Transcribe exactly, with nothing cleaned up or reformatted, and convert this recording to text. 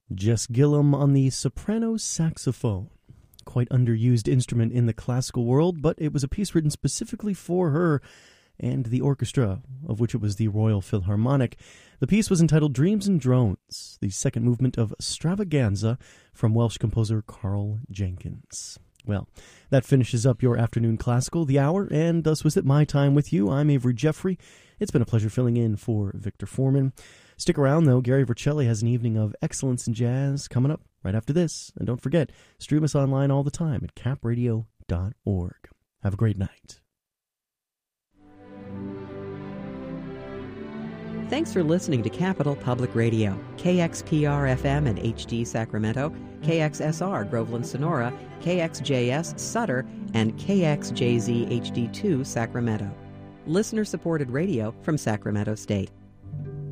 Jess Gillum on the soprano saxophone. Quite underused instrument in the classical world, but it was a piece written specifically for her and the orchestra, of which it was the Royal Philharmonic. The piece was entitled Dreams and Drones, the second movement of Stravaganza from Welsh composer Carl Jenkins. Well, that finishes up your afternoon classical, the hour, and thus was it my time with you. I'm Avery Jeffrey. It's been a pleasure filling in for Victor Foreman. Stick around, though. Gary Vercelli has an evening of excellence in jazz coming up right after this. And don't forget, stream us online all the time at cap radio dot org. Have a great night. Thanks for listening to Capital Public Radio, K X P R F M and H D Sacramento, K X S R Groveland Sonora, K X J S Sutter, and K X J Z H D two Sacramento. Listener-supported radio from Sacramento State.